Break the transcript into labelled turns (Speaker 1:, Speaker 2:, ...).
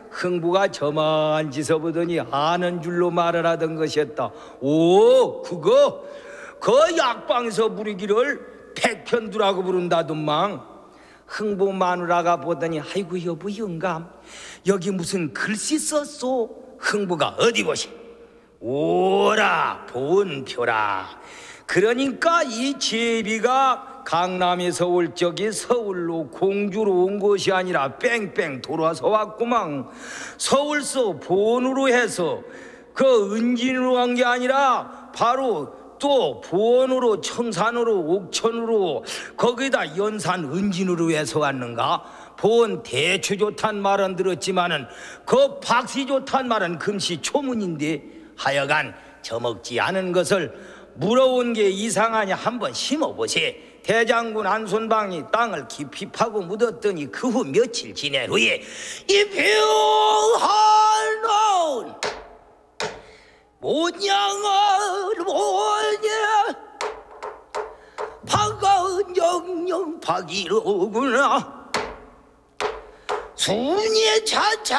Speaker 1: 흥부가 저만지서 보더니 아는 줄로 말을 하던 것이었다. 오, 그거 그 약방에서 부르기를 백편두라고 부른다던망. 흥부 마누라가 보더니 아이고 여보 영감, 여기 무슨 글씨 썼소? 흥부가 어디 보시? 오라 본표라. 그러니까 이 제비가 강남에서 올 적이 서울로 공주로 온 것이 아니라 뺑뺑 돌아서 왔구만. 서울서 본으로 해서 그 은진으로 간 게 아니라 바로 또 본으로 청산으로 옥천으로 거기다 연산 은진으로 해서 왔는가? 본 대추 좋단 말은 들었지만은 그 박씨 좋단 말은 금시초문인데 하여간 저먹지 않은 것을 물어온 게 이상하냐 한번 심어보세. 대장군 안손방이 땅을 깊이 파고 묻었더니 그 후 며칠 지낸 후에 이 병한온 모냥을 모냐 박은 영영 박이로구나. 순이 차차